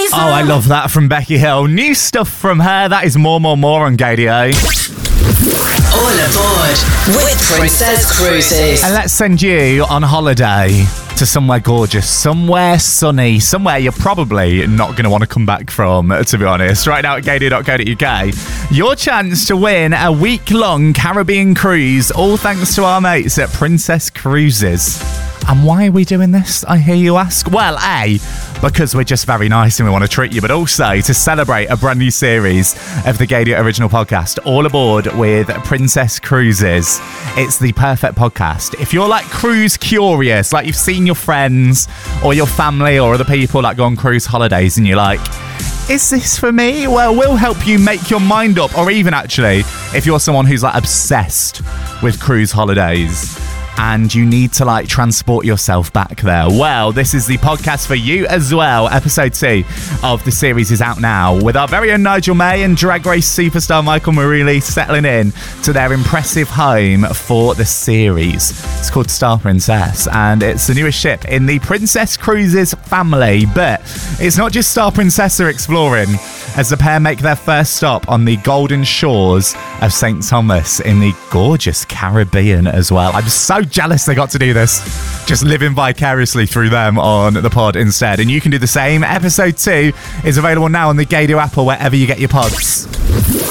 Cruiser. Oh, I love that from Becky Hill. New stuff from her. That is more on Gadio. All aboard with Princess Cruises. And let's send you on holiday to somewhere gorgeous, somewhere sunny, somewhere you're probably not going to want to come back from, to be honest. Right now at gadio.co.uk, your chance to win a week-long Caribbean cruise, all thanks to our mates at Princess Cruises. And why are we doing this, I hear you ask? Well, A, because we're just very nice and we want to treat you, but also to celebrate a brand new series of the Gadio Original Podcast, All Aboard with Princess Cruises. It's the perfect podcast. If you're like cruise curious, like you've seen your friends or your family or other people like go on cruise holidays and you're like, is this for me? Well, we'll help you make your mind up. Or even actually, if you're someone who's like obsessed with cruise holidays and you need to like transport yourself back there, well, this is the podcast for you as well. Episode 2 of the series is out now with our very own Nigel May and Drag Race superstar Michael Maruli settling in to their impressive home for the series. It's called Star Princess and it's the newest ship in the Princess Cruises family. But it's not just Star Princess they're exploring, as the pair make their first stop on the golden shores of St. Thomas in the gorgeous Caribbean as well. I'm so jealous they got to do this, just living vicariously through them on the pod instead. And you can do the same. Episode 2 is available now on the Gadio app or wherever you get your pods.